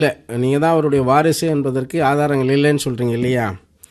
இல்லை, நீங்கள் தான் அவருடைய வாரிசு என்பதற்கு ஆதாரங்கள் இல்லைன்னு சொல்கிறீங்க இல்லையா?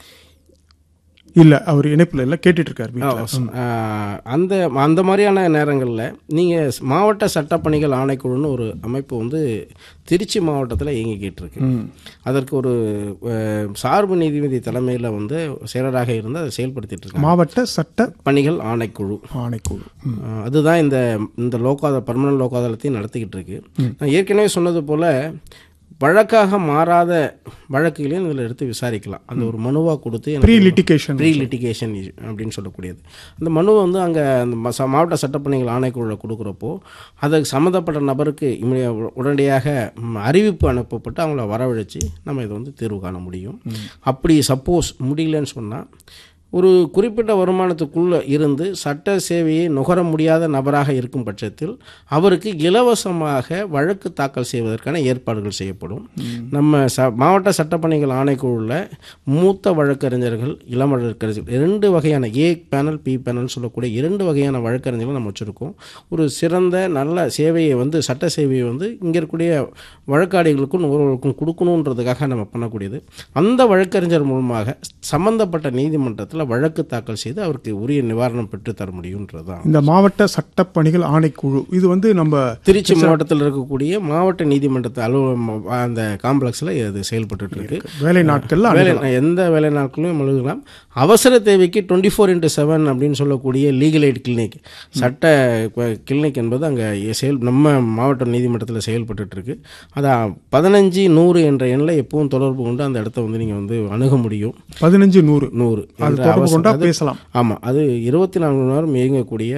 இல்லை, அவர் இணைப்பில் இல்லை, கேட்டுட்டு இருக்கார். அந்த மாதிரியான நேரங்களில் நீங்கள் மாவட்ட சட்டப்பணிகள் ஆணைக்குழுன்னு ஒரு அமைப்பு வந்து திருச்சி மாவட்டத்தில் இயங்கிக்கிட்டு இருக்கு. அதற்கு ஒரு சார்பு நீதிபதி தலைமையில் வந்து செயலராக இருந்து அதை செயல்படுத்திட்டு இருக்கு மாவட்ட சட்ட பணிகள் ஆணைக்குழு. அதுதான் இந்த பர்மனன்ட் லோக் அதாலத்தையும் நடத்திக்கிட்டு இருக்கு. நான் ஏற்கனவே சொன்னது போல் வழக்காக மாறாத வழக்குகளையும் இதில் எடுத்து விசாரிக்கலாம். அந்த ஒரு மனுவாக கொடுத்து ப்ரீ லிட்டிகேஷன் அப்படின்னு சொல்லக்கூடியது. அந்த மனுவை வந்து அங்கே அந்த மாவட்ட சட்டப்பணிகள் ஆணைக்குழுவில் கொடுக்குறப்போ அதுக்கு சம்மந்தப்பட்ட நபருக்கு உடனடியாக அறிவிப்பு அனுப்பப்பட்டு அவங்கள வரவழைச்சி நம்ம இதை வந்து தீர்வு காண முடியும். அப்படி சப்போஸ் முடியலன்னு சொன்னால் ஒரு குறிப்பிட்ட வருமானத்துக்குள்ளே இருந்து சட்ட சேவையை நுகர முடியாத நபராக இருக்கும் பட்சத்தில் அவருக்கு இலவசமாக வழக்கு தாக்கல் செய்வதற்கான ஏற்பாடுகள் செய்யப்படும். நம்ம மாவட்ட சட்டப்பணிகள் ஆணைக்குழுவில் மூத்த வழக்கறிஞர்கள், இளம் வழக்கறிஞர்கள் 2 வகையான ஏ பேனல், பி பேனல் சொல்லக்கூடிய 2 வகையான வழக்கறிஞர்கள் நம்ம வச்சுருக்கோம். ஒரு சிறந்த நல்ல சேவையை வந்து சட்ட சேவையை வந்து இங்கே இருக்கக்கூடிய வழக்காடிகளுக்கும் நுகர்வோருக்கும் கொடுக்கணுன்றதுக்காக நம்ம பண்ணக்கூடியது. அந்த வழக்கறிஞர் மூலமாக சம்பந்தப்பட்ட நீதிமன்றத்தில் வழக்கு தாக்கல் செய்து அவருக்கு உரிய நிவாரணம் பெற்று தர முடியும்ன்றதுதான் இந்த மாவட்ட சட்டப்பணிகள் ஆணைக்குழு. இது வந்து நம்ம திருச்சி மாவட்டத்தில் இருக்கக்கூடிய மாவட்ட நீதிமன்றத்தை அந்த காம்ப்ளெக்ஸில் இது செயல்பட்டு இருக்கு. வேலை நாட்கள் எந்த வேலை நாட்களும் அணுகலாம். அவசர தேவைக்கு 24/7 அப்படின்னு சொல்லக்கூடிய லீகல் எய்ட் கிளினிக், சட்ட கிளினிக் என்பது அங்கே நம்ம மாவட்ட நீதிமன்றத்தில் செயல்பட்டு இருக்கு. அதான் 15-100 என்ற எண்ணில் எப்பவும் தொடர்பு கொண்டு அந்த இடத்த வந்து நீங்கள் வந்து அணுக முடியும். 15-100 பேசலாம். ஆமாம், அது 24 மணி நேரம் இயங்கக்கூடிய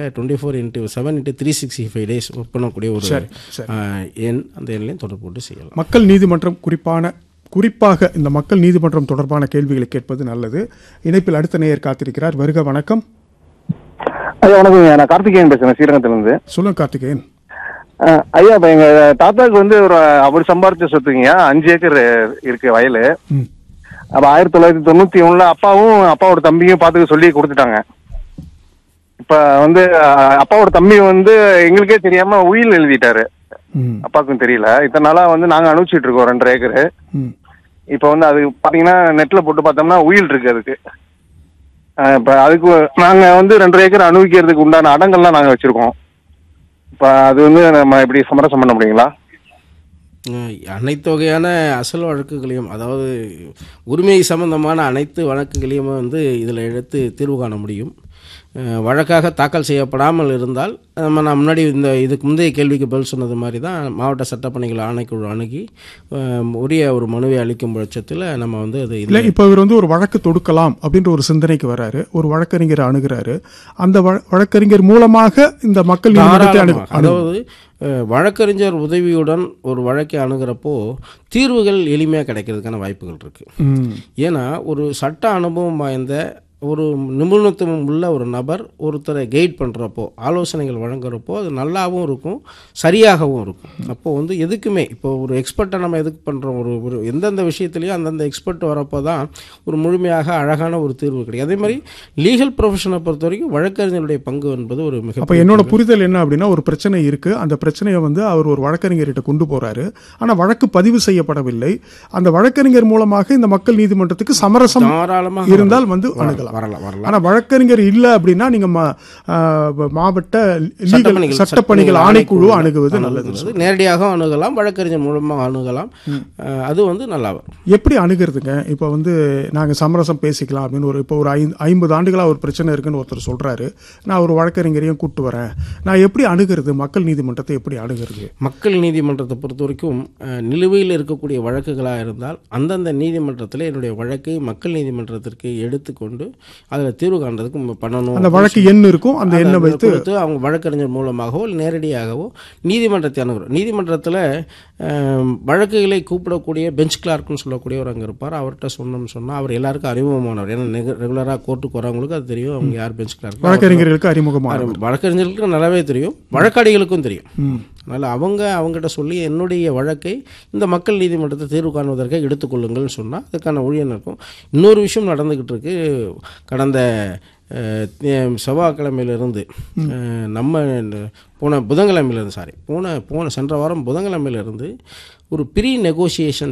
24/7/365 days ஒர்க் பண்ணக்கூடிய ஒரு எண். அந்த எண்ணிலையும் தொடர்பு கொண்டு செய்யலாம். மக்கள் நீதிமன்றம் குறிப்பாக இந்த மக்கள் நீதிமன்றம் தொடர்பான கேள்விகளை கேட்பது நல்லது. இணைப்பில் அடுத்த நேயர் காத்திருக்கிறார். வருக, வணக்கம். ஐயா வணக்கம். நான் கார்த்திகேயன் பேசுறேன், ஸ்ரீரங்கத்திலிருந்து. சொல்லுங்க கார்த்திகேயன். ஐயா, இப்ப எங்க தாத்தாவுக்கு வந்து ஒரு அவர் சம்பாரிச்ச சொத்துங்க 5 ஏக்கர் இருக்கு வயலு. அப்ப 1991 அப்பாவோட தம்பியும் பாத்துக்க சொல்லி கொடுத்துட்டாங்க. இப்ப வந்து அப்பாவோட தம்பி வந்து எங்களுக்கே தெரியாம உயில் எழுதிட்டாரு, அப்பாவுக்கும் தெரியல. இத்தனை நாளா வந்து நாங்க அனுப்பிச்சிட்டு இருக்கோம் 2.5 ஏக்கரு. இப்ப வந்து அது பாத்தீங்கன்னா நெட்ல போட்டு பார்த்தோம்னா உயில் இருக்கு அதுக்கு. இப்ப அதுக்கு நாங்க வந்து 2.5 ஏக்கர் அனுபவிக்கிறதுக்கு உண்டான அடங்கள்லாம் நாங்க வச்சிருக்கோம். இப்ப அது வந்து நம்ம எப்படி சமரசம் பண்ண முடியுங்களா? அனைத்து வகையான அசல் வழக்குகளையும், அதாவது உரிமை சம்பந்தமான அனைத்து வழக்குகளையும் வந்து இதில் எடுத்து தீர்வு காண முடியும். வழக்காக தாக்கல் செய்யப்படாமல் இருந்தால் நான் முன்னாடி இதுக்கு முந்தைய கேள்விக்கு பதில் சொன்னது மாதிரி தான் மாவட்ட சட்டப்பணிகள் ஆணைக்குழு அணுகி உரிய ஒரு மனுவை அளிக்கும் பட்சத்தில் நம்ம வந்து அது இல்லை. இப்போ இவர் வந்து ஒரு வழக்கு தொடுக்கலாம் அப்படின்ற ஒரு சிந்தனைக்கு வர்றாரு, ஒரு வழக்கறிஞரை அணுகிறாரு. அந்த வழக்கறிஞர் மூலமாக இந்த மக்கள் அதாவது வழக்கறிஞர் உதவியுடன் ஒரு வழக்கை அணுகிறப்போ தீர்வுகள் எளிமையாக கிடைக்கிறதுக்கான வாய்ப்புகள் இருக்கு. ஏன்னா ஒரு சட்ட அனுபவம் வாய்ந்த ஒரு நிபுணத்துவம் உள்ள ஒரு நபர் ஒருத்தரை கைட் பண்ணுறப்போ, ஆலோசனைகள் வழங்குறப்போ அது நல்லாவும் இருக்கும், சரியாகவும் இருக்கும். அப்போது வந்து எதுக்குமே இப்போ ஒரு எக்ஸ்பர்ட்டை நம்ம எதுக்கு பண்ணுறோம், ஒரு எந்தெந்த விஷயத்துலையும் அந்தந்த எக்ஸ்பர்ட் வரப்போ தான் ஒரு முழுமையாக அழகான ஒரு தீர்வு கிடைக்கும். அதே மாதிரி லீகல் ப்ரொஃபஷனை பொறுத்த வரைக்கும் வழக்கறிஞருடைய பங்கு என்பது ஒரு மிக. அப்போ என்னோட புரிதல் என்ன அப்படின்னா, ஒரு பிரச்சனை இருக்குது, அந்த பிரச்சனையை வந்து அவர் ஒரு வழக்கறிஞர்கிட்ட கொண்டு போகிறாரு, ஆனால் வழக்கு பதிவு செய்யப்படவில்லை. அந்த வழக்கறிஞர் மூலமாக இந்த மக்கள் நீதிமன்றத்துக்கு சமரசம் தாராளமாக இருந்தால் வந்து அணுகலாம். ஆனா வழக்கறிஞர் இல்ல அப்படின்னா நீங்க மாவட்ட சட்டப்பணிகள் ஆணைக்குழு அணுகுவது நல்லது. நேரடியாக அணுகலாம், வழக்கறிஞர் மூலமாக அணுகலாம். அது வந்து நல்லா வரும். எப்படி அணுகிறதுங்க? இப்போ வந்து நாங்கள் சமரசம் பேசிக்கலாம் அப்படின்னு இப்போ ஒரு 50 ஆண்டுகளாக ஒரு பிரச்சனை இருக்குன்னு ஒருத்தர் சொல்றாரு, நான் ஒரு வழக்கறிஞரையும் கூப்பிட்டு வரேன், நான் எப்படி அணுகிறது? மக்கள் நீதிமன்றத்தை எப்படி அணுகிறது? மக்கள் நீதிமன்றத்தை பொறுத்த வரைக்கும் நிலுவையில் இருக்கக்கூடிய வழக்குகளாக இருந்தால் அந்தந்த நீதிமன்றத்தில் என்னுடைய வழக்கை மக்கள் நீதிமன்றத்திற்கு எடுத்துக்கொண்டு அதில் தீர்வு காண்றதுக்கு பண்ணணும். அந்த வழக்கு எண் இருக்கும், அந்த எண்ணை வைத்து அவங்க வழக்கறிஞர் மூலமாகவோ நேரடியாகவோ நீதிமன்றத்தை அணுகிறோம். நீதிமன்றத்தில் வழக்குகளை கூப்பிடக்கூடிய பெஞ்ச் கிளார்க்னு சொல்லக்கூடியவர் அங்கே இருப்பார். அவர்கிட்ட சொன்னால் அவர் எல்லாருக்கும் அறிமுகமானவர். ஏன்னா ரெகுலராக கோர்ட்டுக்கு வரவங்களுக்கு அது தெரியும், அவங்க யார் பெஞ்ச் கிளார்க். வழக்கறிஞர்களுக்கு அறிமுகமான வழக்கறிஞர்களுக்கு நல்லாவே தெரியும், வழக்காடிகளுக்கும் தெரியும். அதனால் அவங்ககிட்ட சொல்லி என்னுடைய வழக்கை இந்த மக்கள் நீதிமன்றத்தை தீர்வு காணுவதற்காக எடுத்துக்கொள்ளுங்கள்னு சொன்னால் அதுக்கான ஊழியர் இருக்கும். இன்னொரு விஷயம் நடந்துக்கிட்டு இருக்கு. கடந்த செவ்வாய்க்கிழமையிலிருந்து நம்ம போன புதன்கிழமையிலேருந்து சென்ற வாரம் புதன்கிழமையிலிருந்து ஒரு ப்ரீ நெகோசியேஷன்